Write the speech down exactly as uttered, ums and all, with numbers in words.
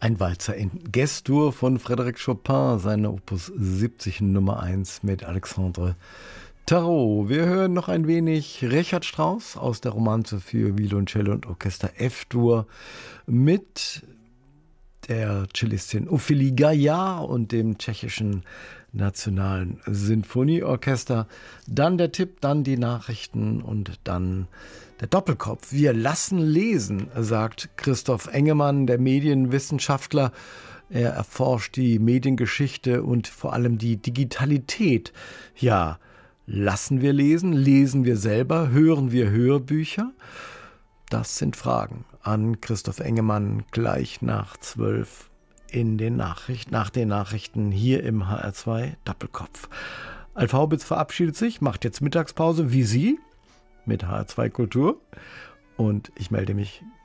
Ein Walzer in Ges-Dur von Frédéric Chopin, seine Opus siebzig Nummer eins mit Alexandre Tarot. Wir hören noch ein wenig Richard Strauss aus der Romanze für Violoncello und Orchester F-Dur mit der Cellistin Ophélie Gaillard und dem tschechischen Nationalen Sinfonieorchester. Dann der Tipp, dann die Nachrichten und dann der Doppelkopf. Wir lassen lesen, sagt Christoph Engemann, der Medienwissenschaftler. Er erforscht die Mediengeschichte und vor allem die Digitalität. Ja, lassen wir lesen? Lesen wir selber? Hören wir Hörbücher? Das sind Fragen an Christoph Engemann gleich nach zwölf in den Nachrichten, nach den Nachrichten hier im H R zwei Doppelkopf. Alf Haubitz verabschiedet sich, macht jetzt Mittagspause wie Sie mit H R zwei Kultur und ich melde mich